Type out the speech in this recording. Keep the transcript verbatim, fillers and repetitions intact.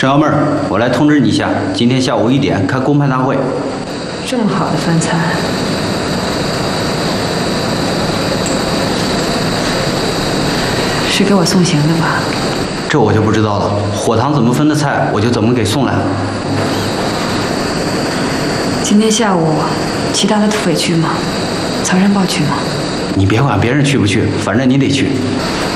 陈幺妹儿，我来通知你一下，今天下午一点开公派大会。 这么好的饭菜，是给我送行的吧？ 这我就不知道了，火堂怎么分的菜，我就怎么给送来。 今天下午，其他的土匪去吗？曹山豹去吗？ 你别管别人去不去，反正你得去。